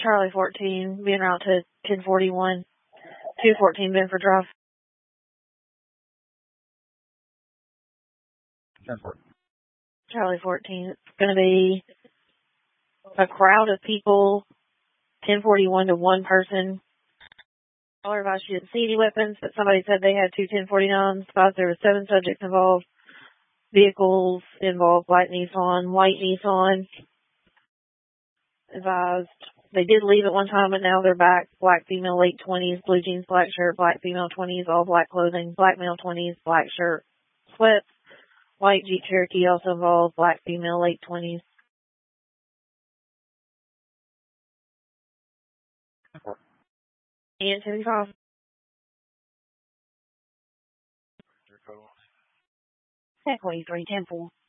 Charlie 14, being route to 1041, 214 Benford Drive. 10-4. Charlie 14. It's going to be a crowd of people, 1041 to one person. All advised you didn't see any weapons, but somebody said they had two 1049s. Advised there were 7 subjects involved. Vehicles involved, white Nissan. Advised they did leave at one time, but now they're back. Black female, late 20s, blue jeans, black shirt, black female 20s, all black clothing, black male 20s, black shirt, sweats. White Jeep Cherokee also involved, black female, late 20s. And 75. 1043, 10-4.